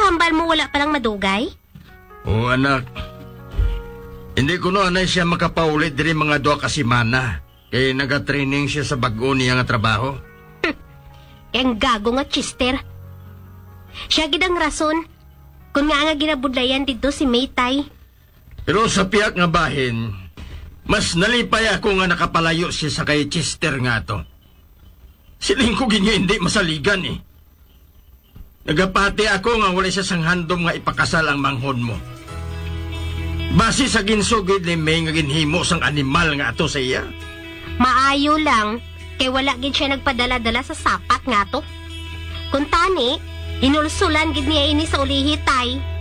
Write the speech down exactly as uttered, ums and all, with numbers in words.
hambal mo wala palang madugay? Oo, anak. Hindi ko no anay siya makapaulit diri mga duha ka semana. Kaya nagatraining siya sa bag-o niya nga trabaho. Kaya ang gago nga, Chester. Siya gid ang rason kung nga nga ginabudlayan dito si Maytay. Pero sa piyak nga bahin, mas nalipay ako nga nakapalayo siya sa kay Chester nga to. Siling ko ginyo hindi masaligan eh. Nagapati ako nga wala siya sang handom nga ipakasal ang manghon mo. Base sa ginsugid ni May nga ginhimo sang animal nga ato sa iya. Maayo lang, kay wala gid siya nagpadala-dala sa sapat nga to. Kung tani, hinulsulan gid niya ini sa ulihi tay.